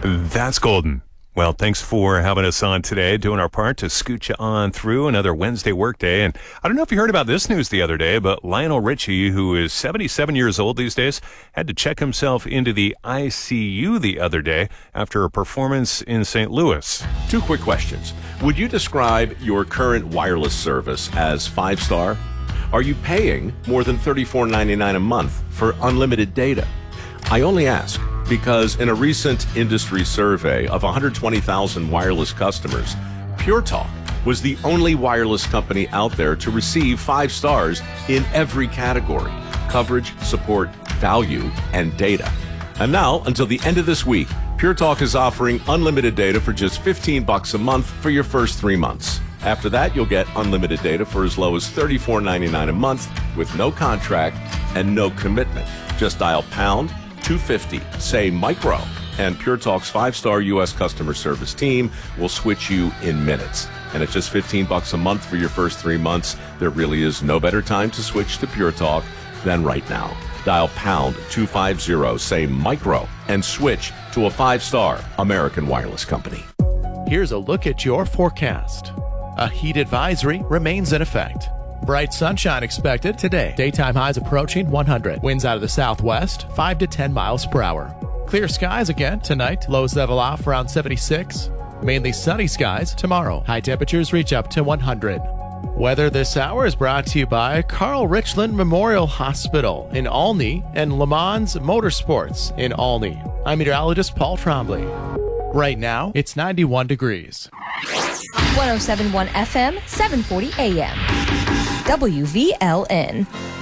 That's golden. Well, thanks for having us on today, doing our part to scoot you on through another Wednesday workday. And I don't know if you heard about this news the other day, but Lionel Richie, who is 77 years old these days, had to check himself into the ICU the other day after a performance in St. Louis. 2 quick questions. Would you describe your current wireless service as 5-star? Are you paying more than $34.99 a month for unlimited data? I only ask because in a recent industry survey of 120,000 wireless customers, Pure Talk was the only wireless company out there to receive 5 stars in every category: coverage, support, value, and data. And now, until the end of this week, Pure Talk is offering unlimited data for just $15 a month for your first 3 months. After that, you'll get unlimited data for as low as $34.99 a month with no contract and no commitment. Just dial pound 250, say micro, and Pure Talk's 5-star U.S. customer service team will switch you in minutes. And at just $15 a month for your first 3 months, there really is no better time to switch to Pure Talk than right now. Dial pound 250, say micro, and switch to a 5-star American wireless company. Here's a look at your forecast. A heat advisory remains in effect. Bright sunshine expected today. Daytime highs approaching 100. Winds out of the southwest, 5 to 10 miles per hour. Clear skies again tonight. Lows level off around 76. Mainly sunny skies tomorrow. High temperatures reach up to 100. Weather this hour is brought to you by Carl Richland Memorial Hospital in Olney and Le Mans Motorsports in Olney. I'm meteorologist Paul Trombley. Right now, it's 91 degrees. 107.1 FM, 740 AM. WVLN.